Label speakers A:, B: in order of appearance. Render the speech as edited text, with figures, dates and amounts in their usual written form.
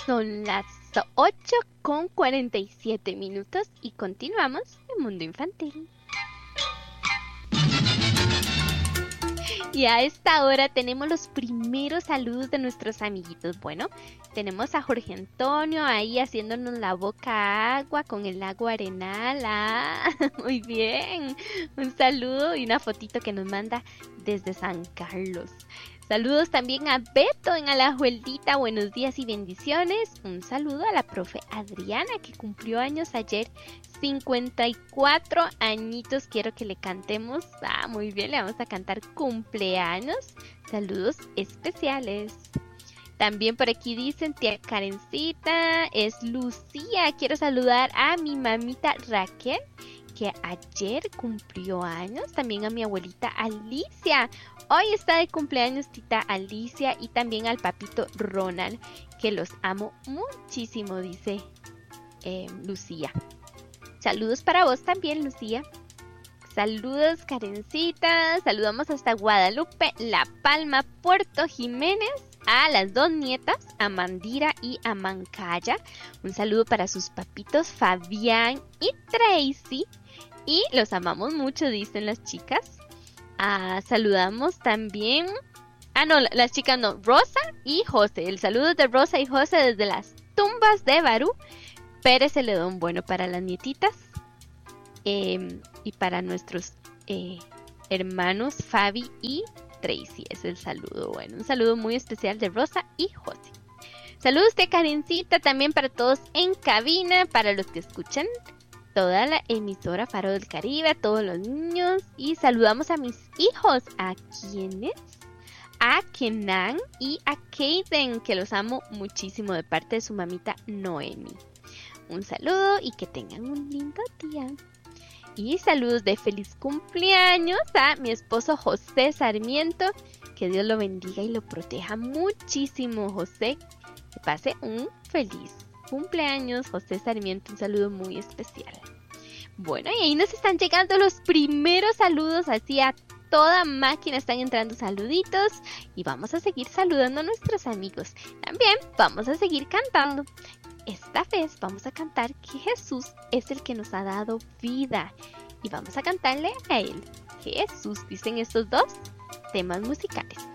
A: Son las 8:47 y continuamos en Mundo Infantil. Y a esta hora tenemos los primeros saludos de nuestros amiguitos. Bueno, tenemos a Jorge Antonio ahí haciéndonos la boca agua con el lago Arenal. Ah, muy bien. Un saludo y una fotito que nos manda desde San Carlos. Saludos también a Beto en Alajueldita, buenos días y bendiciones. Un saludo a la profe Adriana que cumplió años ayer, 54 añitos, quiero que le cantemos. Ah, muy bien, le vamos a cantar cumpleaños. Saludos especiales. También por aquí dicen, tía Karencita, es Lucía. Quiero saludar a mi mamita Raquel, que ayer cumplió años. También a mi abuelita Alicia. Hoy está de cumpleaños tita Alicia. Y también al papito Ronald, que los amo muchísimo, dice Lucía. Saludos para vos también, Lucía. Saludos, Karencita. Saludamos hasta Guadalupe, La Palma, Puerto Jiménez. A las dos nietas, a Mandira y a Mancaya. Un saludo para sus papitos Fabián y Tracy. Y los amamos mucho, dicen las chicas. Saludamos también... no, las chicas no. Rosa y José. El saludo es de Rosa y José desde las tumbas de Barú. Pérez Celedón, bueno, para las nietitas. Y para nuestros hermanos Fabi y Tracy es el saludo. Bueno, un saludo muy especial de Rosa y José. Saludos de Karencita también para todos en cabina, para los que escuchan toda la emisora Faro del Caribe, a todos los niños. Y saludamos a mis hijos, ¿a quiénes? A Kenan y a Kaden, que los amo muchísimo de parte de su mamita Noemi. Un saludo y que tengan un lindo día. Y saludos de feliz cumpleaños a mi esposo José Sarmiento. Que Dios lo bendiga y lo proteja muchísimo, José. Que pase un feliz cumpleaños, José Sarmiento. Un saludo muy especial. Bueno, y ahí nos están llegando los primeros saludos. Así a toda máquina están entrando saluditos. Y vamos a seguir saludando a nuestros amigos. También vamos a seguir cantando. Esta vez vamos a cantar que Jesús es el que nos ha dado vida. Y vamos a cantarle a Él. Jesús, dicen estos dos temas musicales.